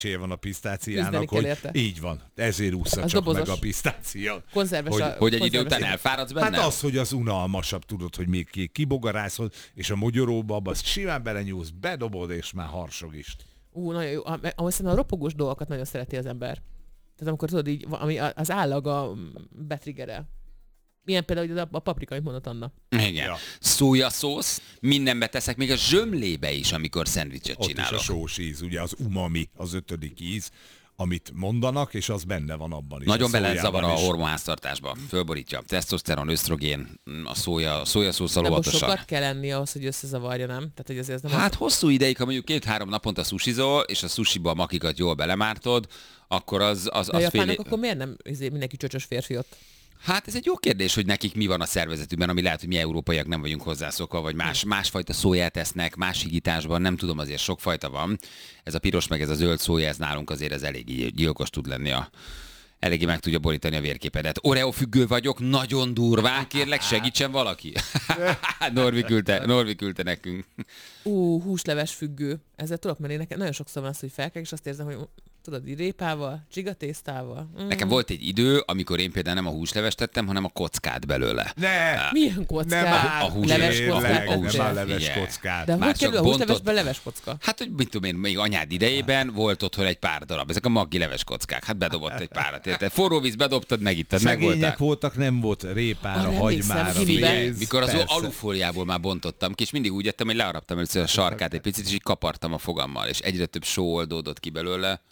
van a pisztáciának, hogy így van, ezért ússza csak dobozos. meg a pisztácia. Hogy egy idő után elfáradsz benne? Hát az, hogy az unalmasabb, tudod, hogy még kibogarászod, és a mogyoróba abba simán belenyúlsz, bedobod, és már harsog is. Nagyon jó. Ahhoz a ropogós dolgokat nagyon szereti az ember. Tehát amikor tudod így, ami az állag a betriggerel. Milyen például a paprika, amit mondott Anna. Igen. Ja. Szójaszósz, mindenbe teszek, még a zsömlébe is, amikor szendvicset csinálok. Ott is a sós íz, ugye az umami, az 5. íz, amit mondanak, és az benne van abban is. Nagyon belezavar a hormonháztartásba. Fölborítja a tesztoszteron, ösztrogén, a szójaszószal óvatosan. De sokat kell lenni ahhoz, hogy összezavarja, nem? Tehát, hogy azért nem hát hosszú ideig, ha mondjuk 2-3 naponta susizol, és a susiba a makikat jól belemártod, akkor az japánok akkor miért nem mindenki csöcsös férfi ott? Hát ez egy jó kérdés, hogy nekik mi van a szervezetükben, ami lehet, hogy mi európaiak nem vagyunk hozzászokva, vagy másfajta szóját esznek, más higításban, nem tudom, azért sokfajta van. Ez a piros meg ez a zöld szója, ez nálunk azért ez elég gyilkos tud lenni eléggé meg tudja borítani a vérképedet. Oreo függő vagyok, nagyon durván, kérlek, segítsen valaki. Norvi küldte nekünk. Húsleves függő. Ezzel tudok menni, nekem nagyon sokszor van az, hogy felkelek, és azt érzem, hogy tudod, így répával, csigatésztával. Nekem volt egy idő, amikor én például nem a húslevest tettem, hanem a kockát belőle. Milyen kockát? A leves kockát. De hogy kerül a húslevesben leves kocka? Hát, hogy mit tudom én, még anyád idejében volt otthon egy pár darab. Ezek a maggi leves kockák. Hát bedobott egy párat. Érted? Forró víz bedobtad, megittad, megvoltál. Voltak, nem volt répára, hagymára. Mikor az alufóliából már bontottam ki, és mindig úgy ettem, hogy learaptam először a sarkát egy picit, és így kapartam a fogammal, és egyre több só oldódott ki belőle.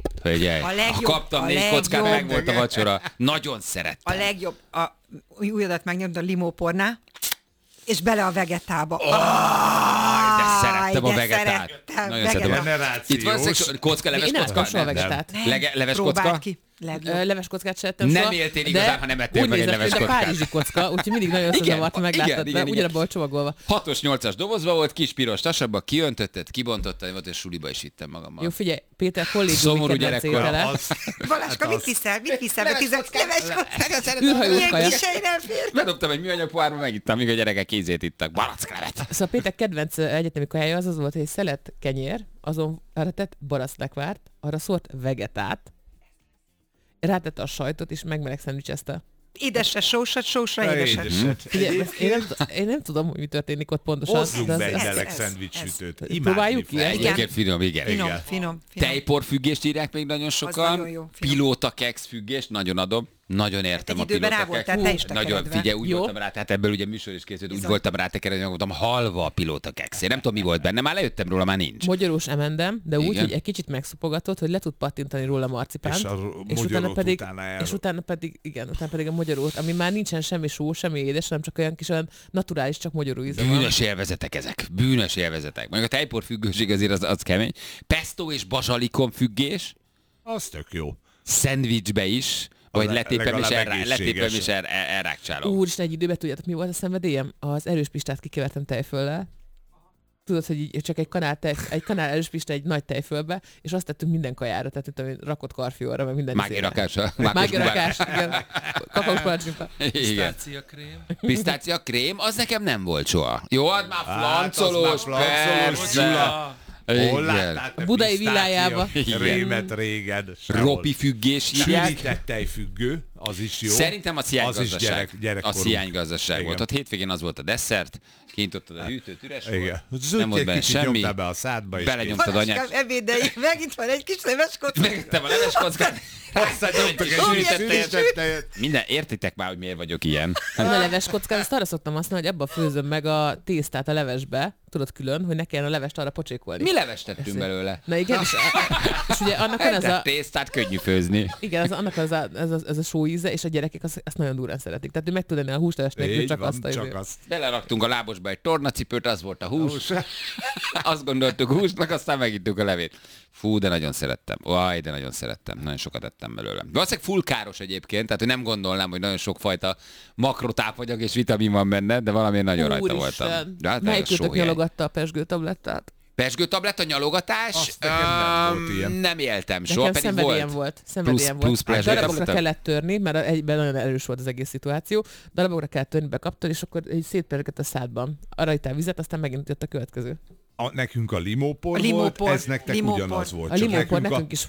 Ha kaptam 4 kockát, meg volt a vacsora. Nagyon szerettem. A legjobb, újadat megnyomd a limópornál, és bele a vegetába. De szerettem a vegetát. Nagyon szerettem. Itt van kocka, leves kocka? Leves kocka? Leves kockát se ettem soha. Nem éltél igazán, ha nem ettél meg egy leves kockát. Úgy nézett, párizsi kocka, úgyhogy mindig nagyon összezavart, ha megláttad, mert ugyanabban volt csomagolva. 6-os, 8-as dobozba volt, kis piros tasabba, kiöntötted, kibontottad, és suliba is vittem magammal. Jó, figyelj, Péter kollégiumi kedvenc étele. Baláska, mit viszel? Mit viszel? Leves kockát. Űrhajós kaja. Bedobtam egy műanyag pohárba, megittam, míg a gyerekek kézét ittak. Baracklevet. Szóval Péter kedvenc egyetemi kajája az volt, hogy egy szelet kenyér, azon arra tett baracklekvárt, arra szólt vegetát, rátette a sajtot, és megmeleg szendvicsezte. Édesre, sósra, édeset. Én nem tudom, hogy mi történik ott pontosan. Hozzunk be egy meleg szendvicssütőt. Próbáljuk ki? Egyébként Finom. Tejporfüggést írják még nagyon sokan. Pilóta keksz függés, nagyon adom. Nagyon értem a pilóta keksz. Nagyon, figyelj, úgy voltam rá, tehát ebből ugye műsor is készült, úgy voltam rá tekeredni, hogy voltam halva a pilóta keksz. Én nem tudom, mi volt benne, már lejöttem róla, már nincs. Magyarós emendem, de úgy, hogy egy kicsit megszopogatott, hogy le tud pattintani róla marcipánt. És utána pedig a magyarót, ami már nincsen semmi só, semmi édes, hanem csak olyan kis olyan naturális, csak magyaró íze van. Bűnös élvezetek ezek. Bűnös élvezetek. Meg a tejporfüggőség azért az kemény. Pesto és bazsalikom függés. Az tök jó. Szendvicsbe is. Vagy letépem és elrákcsálom. Úristen, egy időben tudjátok, mi volt a szenvedélyem? Az erős pistát kikevertem tejföllel. Tudod, hogy csak egy kanál erős pista egy nagy tejfölbe, és azt tettünk minden kajára, tehát rakott karfióra, meg minden Mágirakásra. Mágirakás, igen. Kakaós palacsinta. Pisztácia krém, az nekem nem volt soha. Jó, ad már flancolós, persze. A budai villájába. Rémet régen. Ropi függés írják. Sűrített tejfüggő, az is jó. Szerintem a sziánygazdaság. A sziánygazdaság volt. Ott hétvégén az volt a desszert, kintottad a hűtőt, üres volt. Nem volt benne semmi. Be a szádba, és belenyomtad anyát. Ebédei, megint van egy kis leves kocka. Megittem a leves kockát. Minden, értitek már, hogy miért vagyok ilyen. A leves kockát, azt arra szoktam használni, hogy abba főzöm meg a tésztát a levesbe, tudod külön, hogy ne kelljen a levest arra pocsékolni. Mi levest tettünk belőle? Na igen, és ugye annak van ez a... tésztát könnyű főzni. Igen, annak ez a só íze, és a gyerekek azt nagyon durán szeretik. Tehát ő meg tud enni a húsleves nélkül, csak azt. Beleraktunk a lábosba egy tornacipőt, az volt a hús. Azt gondoltuk húsnak, aztán megittük a levét. Fú, de nagyon szerettem. De nagyon szerettem. Nagyon sokat ettem belőle. Valószínűleg full káros egyébként, tehát hogy nem gondolnám, hogy nagyon sokfajta makrotápanyag és vitamin van benne, de valamiért nagyon rajta voltam. Melyikőtök nyalogatta a pezsgőtablett? Pezsgőtabletta, nyalogatás? Nem éltem soha, pedig volt. Szenvedélyem volt. Darabokra kellett törni, mert egyben nagyon erős volt az egész szituáció. Darabokra kellett törni, bekaptad, és akkor szétpörgött a szádban. Arra ittál vizet, aztán megint jött a következő. nekünk a limópor A volt, limópor, ez nektek limópor. ugyanaz volt. A csak limópor nekünk nekünk is